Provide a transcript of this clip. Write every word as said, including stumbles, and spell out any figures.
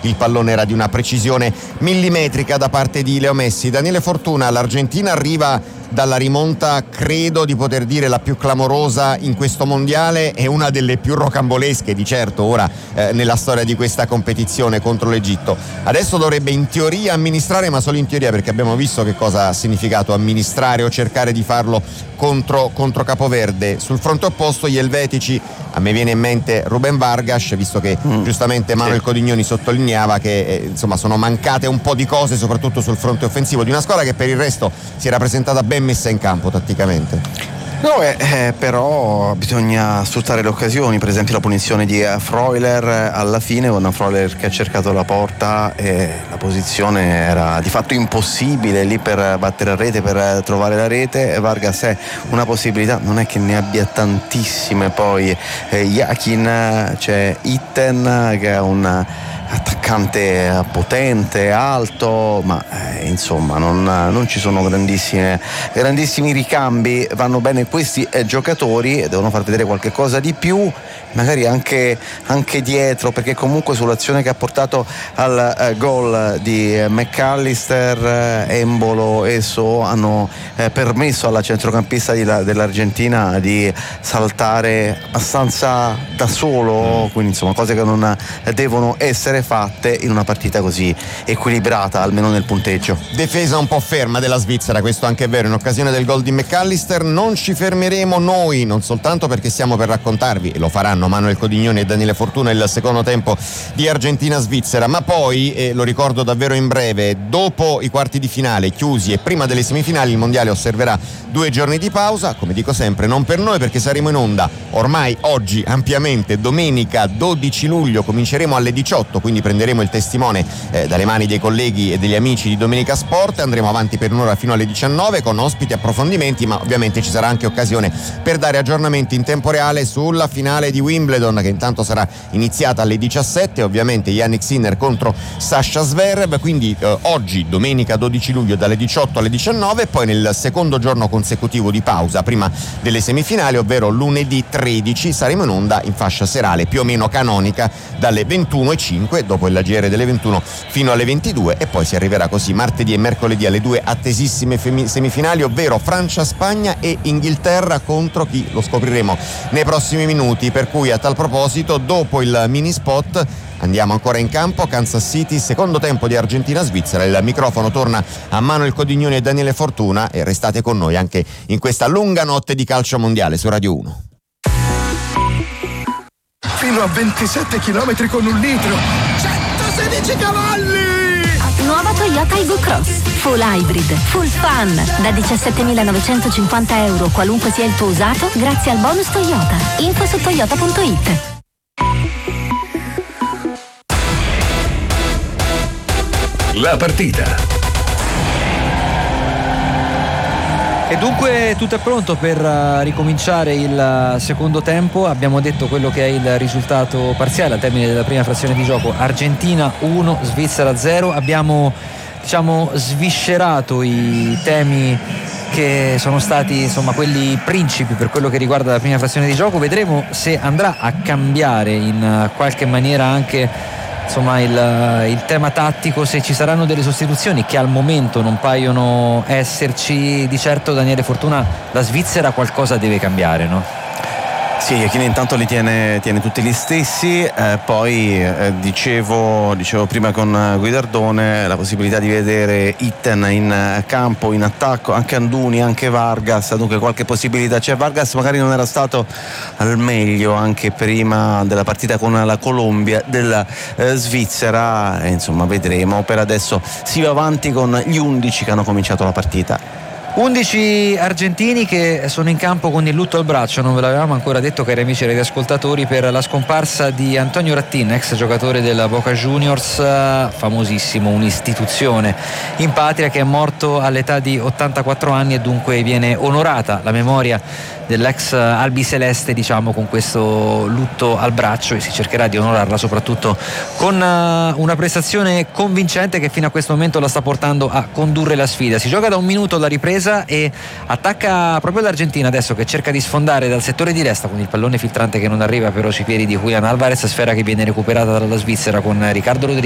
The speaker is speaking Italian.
il pallone era di una precisione millimetrica da parte di Leo Messi. Daniele Fortuna, l'Argentina arriva dalla rimonta, credo di poter dire la più clamorosa in questo mondiale e una delle più rocambolesche di certo ora eh, nella storia di questa competizione contro l'Egitto. Adesso dovrebbe in teoria amministrare, ma solo in teoria, perché abbiamo visto che cosa ha significato amministrare o cercare di farlo contro, contro Capoverde. Sul fronte opposto gli elvetici, a me viene in mente Ruben Vargas, visto che mm. giustamente Manuel sì. Codignoni sottolineava che eh, insomma sono mancate un po' di cose soprattutto sul fronte offensivo di una squadra che per il resto si era presentata ben messa in campo tatticamente. No, eh, eh, però bisogna sfruttare le occasioni, per esempio la punizione di Freuler alla fine, con Freuler che ha cercato la porta e la posizione era di fatto impossibile lì per battere a rete, per trovare la rete, e Vargas è una possibilità, non è che ne abbia tantissime. Poi eh, Yakin, c'è Itten che è un attaccante potente, alto, ma eh, insomma non, non ci sono grandissime, grandissimi ricambi. Vanno bene questi eh, giocatori, devono far vedere qualche cosa di più, magari anche, anche dietro, perché comunque sull'azione che ha portato al eh, gol di McAllister, eh, Embolo e So hanno eh, permesso alla centrocampista di la, dell'Argentina di saltare abbastanza da solo, quindi insomma cose che non devono essere fatte in una partita così equilibrata, almeno nel punteggio. Difesa un po' ferma della Svizzera, questo anche è vero, in occasione del gol di McAllister. Non ci fermeremo noi, non soltanto perché stiamo per raccontarvi, e lo faranno Manuel Codignoni e Daniele Fortuna, il secondo tempo di Argentina-Svizzera, ma poi, e lo ricordo davvero in breve, dopo i quarti di finale chiusi e prima delle semifinali, il mondiale osserverà due giorni di pausa, come dico sempre, non per noi, perché saremo in onda ormai oggi ampiamente, domenica dodici luglio, cominceremo alle diciotto, quindi prenderemo il testimone eh, dalle mani dei colleghi e degli amici di Domenica Sport, andremo avanti per un'ora fino alle diciannove con ospiti, approfondimenti, ma ovviamente ci sarà anche occasione per dare aggiornamenti in tempo reale sulla finale di Wimbledon, che intanto sarà iniziata alle diciassette, ovviamente Jannik Sinner contro Sasha Zverev, quindi eh, oggi domenica dodici luglio dalle diciotto alle diciannove, e poi nel secondo giorno consecutivo di pausa prima delle semifinali, ovvero lunedì tredici, saremo in onda in fascia serale più o meno canonica dalle ventuno e cinque, dopo il G R delle ventuno fino alle ventidue, e poi si arriverà così martedì e mercoledì alle due attesissime femi- semifinali, ovvero Francia-Spagna e Inghilterra contro chi lo scopriremo nei prossimi minuti, per cui a tal proposito dopo il mini spot andiamo ancora in campo. Kansas City, secondo tempo di Argentina-Svizzera, il microfono torna a Manuel Codignoni e Daniele Fortuna, e restate con noi anche in questa lunga notte di calcio mondiale su Radio uno. Fino a ventisette chilometri con un litro, centosedici cavalli! Nuova Toyota Aygo Cross, full hybrid, full fun, da diciassettemilanovecentocinquanta euro qualunque sia il tuo usato, grazie al bonus Toyota. Info su toyota punto it. La partita. E dunque tutto è pronto per uh, ricominciare il uh, secondo tempo. Abbiamo detto quello che è il risultato parziale al termine della prima frazione di gioco: Argentina uno, Svizzera zero. Abbiamo diciamo sviscerato i temi che sono stati insomma quelli principi per quello che riguarda la prima frazione di gioco. Vedremo se andrà a cambiare in uh, qualche maniera anche insomma il, il tema tattico, se ci saranno delle sostituzioni che al momento non paiono esserci. Di certo, Daniele Fortuna, la Svizzera qualcosa deve cambiare, no? Sì, Chiellini intanto li tiene, tiene tutti gli stessi, eh, poi eh, dicevo, dicevo prima con Guidardone la possibilità di vedere Itten in campo, in attacco, anche Anduni, anche Vargas, dunque qualche possibilità c'è. Vargas magari non era stato al meglio anche prima della partita con la Colombia della eh, Svizzera, e insomma vedremo. Per adesso si va avanti con gli undici che hanno cominciato la partita. undici argentini che sono in campo con il lutto al braccio. Non ve l'avevamo ancora detto, cari amici e radioascoltatori, per la scomparsa di Antonio Rattin, ex giocatore della Boca Juniors, famosissimo, un'istituzione in patria, che è morto all'età di ottantaquattro anni, e dunque viene onorata la memoria dell'ex albiceleste, diciamo, con questo lutto al braccio, e si cercherà di onorarla soprattutto con una prestazione convincente che fino a questo momento la sta portando a condurre la sfida. Si gioca da un minuto la ripresa e attacca proprio l'Argentina adesso, che cerca di sfondare dal settore di destra con il pallone filtrante che non arriva però sui piedi di Julián Álvarez, sfera che viene recuperata dalla Svizzera con Riccardo Rodriguez